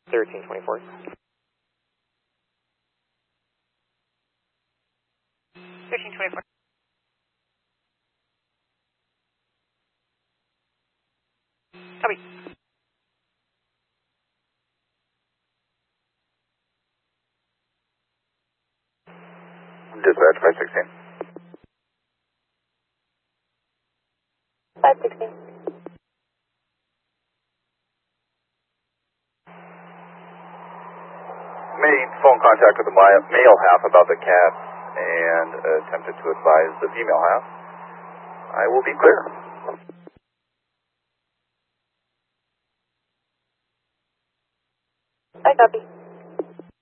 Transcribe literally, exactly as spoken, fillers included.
thirteen twenty-four. thirteen twenty-four. Copy. Dispatch five sixteen. five sixteen. Made phone contact with the male half about the cats and attempted to advise the female half. I will be clear. I copy.